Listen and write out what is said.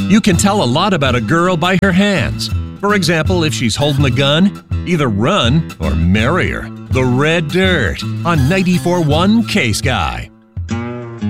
You can tell a lot about a girl by her hands. For example, if she's holding a gun, either run or marry her. The Red Dirt on 94.1 K-Sky.